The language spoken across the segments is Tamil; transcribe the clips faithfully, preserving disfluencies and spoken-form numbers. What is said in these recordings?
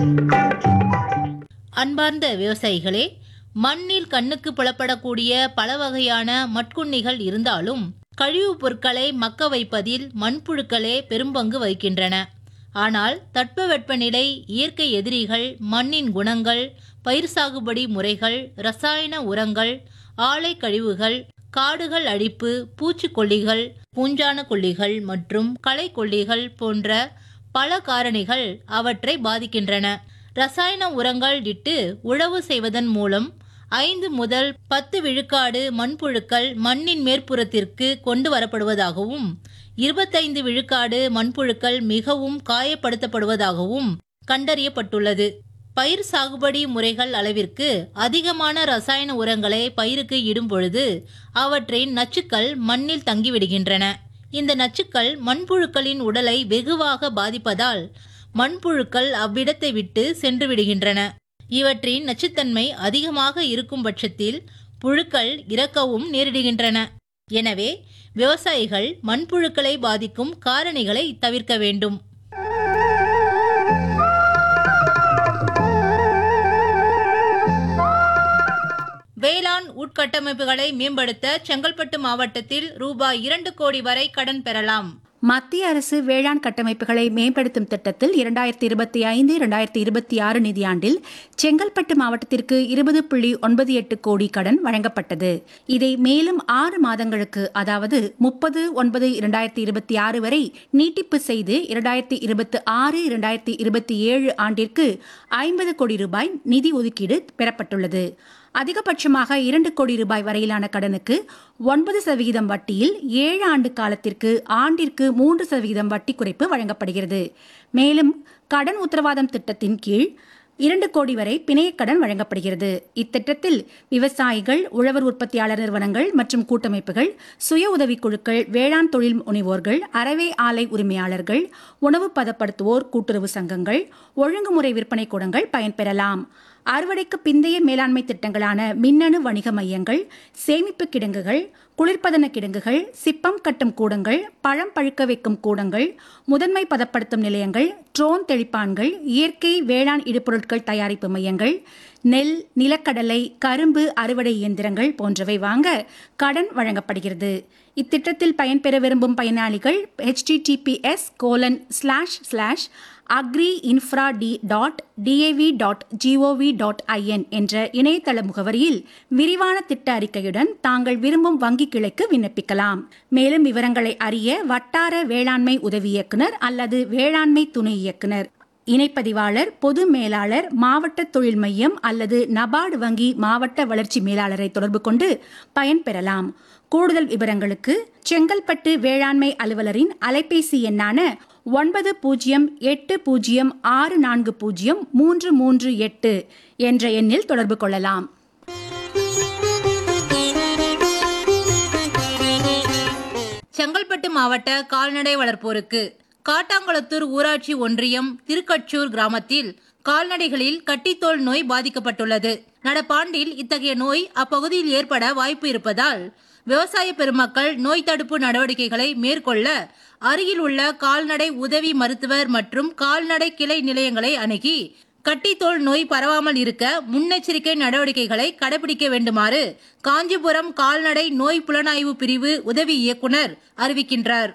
அன்பார்ந்த விவசாயிகளே, மண்ணில் கண்ணுக்கு புலப்படக்கூடிய பல வகையான மட்குண்ணிகள் இருந்தாலும் கழிவுப் பொருட்களை மக்க வைப்பதில் மண்புழுக்களே பெரும்பங்கு வகிக்கின்றன. ஆனால் தட்பவெப்பநிலை, இயற்கை எதிரிகள், மண்ணின் குணங்கள், பயிர் சாகுபடி முறைகள், ரசாயன உரங்கள், ஆலை கழிவுகள், காடுகள் அழிப்பு, பூச்சிக்கொல்லிகள், பூஞ்சான கொல்லிகள் மற்றும் களை கொல்லிகள் போன்ற பல காரணிகள் அவற்றை பாதிக்கின்றன. ரசாயன உரங்கள் இட்டு உழவு செய்வதன் மூலம் ஐந்து முதல் பத்து விழுக்காடு மண்புழுக்கள் மண்ணின் மேற்புறத்திற்கு கொண்டு வரப்படுவதாகவும், இருபத்தைந்து விழுக்காடு மண்புழுக்கள் மிகவும் காயப்படுத்தப்படுவதாகவும் கண்டறியப்பட்டுள்ளது. பயிர் சாகுபடி முறைகள் அளவிற்கு அதிகமான ரசாயன உரங்களை பயிருக்கு இடும் பொழுது அவற்றின் நச்சுக்கள் மண்ணில் தங்கிவிடுகின்றன. இந்த நச்சுக்கள் மண்புழுக்களின் உடலை வெகுவாக பாதிப்பதால் மண்புழுக்கள் அவ்விடத்தை விட்டு சென்று விடுகின்றன. இவற்றின் நச்சுத்தன்மை அதிகமாக இருக்கும் பட்சத்தில் புழுக்கள் இறக்கவும் நேரிடுகின்றன. எனவே விவசாயிகள் மண்புழுக்களை பாதிக்கும் காரணிகளை தவிர்க்க வேண்டும். வேளாண் உட்கட்டமைப்புகளை மேம்படுத்த செங்கல்பட்டு மாவட்டத்தில் ரூபாய் இரண்டு கோடி வரை கடன் பெறலாம். மத்திய அரசு வேளாண் கட்டமைப்புகளை மேம்படுத்தும் திட்டத்தில் இரண்டாயிரத்தி இருபத்தி ஐந்து இரண்டாயிரத்தி இருபத்தி ஆறு நிதியாண்டில் செங்கல்பட்டு மாவட்டத்திற்கு இருபது புள்ளி ஒன்பது எட்டு கோடி கடன் வழங்கப்பட்டது. இதை மேலும் ஆறு மாதங்களுக்கு, அதாவது முப்பது ஒன்பது இரண்டாயிரத்தி இருபத்தி ஆறு வரை நீட்டிப்பு செய்து இரண்டாயிரத்தி இருபத்தி ஆறு இரண்டாயிரத்தி இருபத்தி ஏழு ஆண்டிற்கு ஐம்பது கோடி ரூபாய் நிதி ஒதுக்கீடு பெறப்பட்டுள்ளது. அதிகபட்சமாக இரண்டு கோடி ரூபாய் வரையிலான கடனுக்கு ஒன்பது சதவீதம் வட்டியில் ஏழு ஆண்டு காலத்திற்கு ஆண்டிற்கு மூன்று சதவீதம் வட்டி குறைப்பு வழங்கப்படுகிறது. மேலும் கடன் உத்தரவாதம் திட்டத்தின் கீழ் இரண்டு கோடி வரை பிணையக்கடன் வழங்கப்படுகிறது. இத்திட்டத்தில் விவசாயிகள், உழவர் உற்பத்தியாளர் நிறுவனங்கள் மற்றும் கூட்டமைப்புகள், சுய உதவிக்குழுக்கள், வேளாண் தொழில் முனைவோர்கள், அறவே ஆலை உரிமையாளர்கள், உணவு பதப்படுத்துவோர் கூட்டுறவு சங்கங்கள், ஒழுங்குமுறை விற்பனை கூடங்கள் பயன்பெறலாம். அறுவடைக்கு பிந்தைய மேலாண்மை திட்டங்களான மின்னணு வணிக மையங்கள், சேமிப்பு கிடங்குகள், குளிர்பதன கிடங்குகள், சிப்பம் கட்டும் கூடங்கள், பழம் பழுக்க வைக்கும் கூடங்கள், முதன்மை பதப்படுத்தும் நிலையங்கள், ட்ரோன் தெளிப்பான்கள், இயற்கை வேளாண் இடுபொருட்கள் தயாரிப்பு மையங்கள், நெல், நிலக்கடலை, கரும்பு அறுவடை இயந்திரங்கள் போன்றவை வாங்க கடன் வழங்கப்படுகிறது. இத்திட்டத்தில் பயன்பெற விரும்பும் பயனாளிகள் HTTPS colon slash slash agri infra D dot DAV dot gov dot IN என்ற இணையதள முகவரியில் விரிவான திட்ட அறிக்கையுடன் தாங்கள் விரும்பும் வங்கி கிளைக்கு விண்ணப்பிக்கலாம். மேலும் விவரங்களை அறிய வட்டார வேளாண்மை உதவி இயக்குனர் அல்லது வேளாண்மை துணை இயக்குனர், இணைப்பதிவாளர், பொது மேலாளர், மாவட்ட தொழில் மையம் அல்லது நபார்டு வங்கி மாவட்ட வளர்ச்சி மேலாளரை தொடர்பு கொண்டு பயன்பெறலாம். கூடுதல் விவரங்களுக்கு செங்கல்பட்டு வேளாண்மை அலுவலரின் அலைபேசி எண்ணான ஒன்பது பூஜ்ஜியம் எட்டு பூஜ்ஜியம் ஆறு நான்கு பூஜ்ஜியம் மூன்று மூன்று எட்டு என்ற எண்ணில் தொடர்பு கொள்ளலாம். செங்கல்பட்டு மாவட்ட கால்நடை வளர்ப்போருக்கு காட்டாங்குளத்தூர் ஊராட்சி ஒன்றியம் திருக்கச்சூர் கிராமத்தில் கால்நடைகளில் கட்டித்தோல் நோய் பாதிக்கப்பட்டுள்ளது. நடப்பாண்டில் இத்தகைய நோய் அப்பகுதியில் ஏற்பட வாய்ப்பு இருப்பதால் விவசாய பெருமக்கள் நோய் தடுப்பு நடவடிக்கைகளை மேற்கொள்ள அருகில் உள்ள கால்நடை உதவி மருத்துவர் மற்றும் கால்நடை கிளை நிலையங்களை அணுகி கட்டித்தோல் நோய் பரவாமல் இருக்க முன்னெச்சரிக்கை நடவடிக்கைகளை கடைபிடிக்க வேண்டுமாறு காஞ்சிபுரம் கால்நடை நோய் புலனாய்வு பிரிவு உதவி இயக்குனர் அறிவிக்கின்றார்.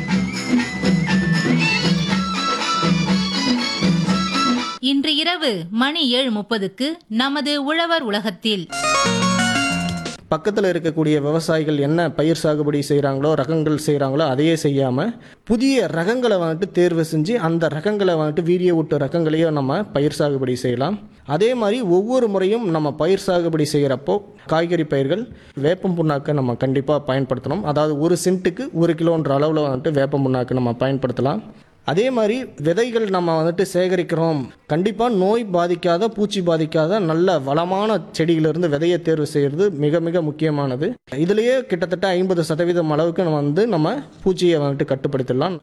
இன்று இரவு மணி ஏழு முப்பதுக்கு நமது உழவர் உலகத்தில் பக்கத்தில் இருக்கக்கூடிய விவசாயிகள் என்ன பயிர் சாகுபடி செய்கிறாங்களோ, ரகங்கள் செய்கிறாங்களோ அதையே செய்யாமல் புதிய ரகங்களை வந்துட்டு தேர்வு செஞ்சு அந்த ரகங்களை வந்துட்டு வீரிய விட்டு ரகங்களையும் நம்ம பயிர் சாகுபடி செய்யலாம். அதே மாதிரி ஒவ்வொரு முறையும் நம்ம பயிர் சாகுபடி செய்கிறப்போ காய்கறி பயிர்கள் வேப்பம் புண்ணாக்கை நம்ம கண்டிப்பாக பயன்படுத்தணும். அதாவது ஒரு சென்ட்டுக்கு ஒரு கிலோன்ற அளவில் வந்துட்டு வேப்பம் புண்ணாக்கு நம்ம பயன்படுத்தலாம். அதே மாதிரி விதைகள் நம்ம வந்துட்டு சேகரிக்கிறோம், கண்டிப்பாக நோய் பாதிக்காத, பூச்சி பாதிக்காத நல்ல வளமான செடியிலிருந்து விதையை தேர்வு செய்கிறது மிக மிக முக்கியமானது. இதுலேயே கிட்டத்தட்ட ஐம்பது சதவீதம் அளவுக்கு நம்ம வந்து நம்ம பூச்சியை வந்துட்டு கட்டுப்படுத்தலாம்.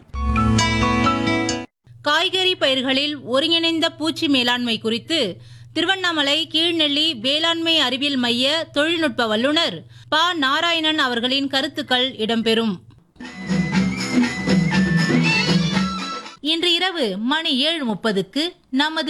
காய்கறி பயிர்களில் ஒருங்கிணைந்த பூச்சி மேலாண்மை குறித்து திருவண்ணாமலை கீழ்நெல்லி வேளாண்மை அறிவியல் மைய தொழில்நுட்ப வல்லுநர் ப நாராயணன் அவர்களின் கருத்துக்கள் இடம்பெறும். இன்று இரவு மணி ஏழு முப்பதுக்கு நமது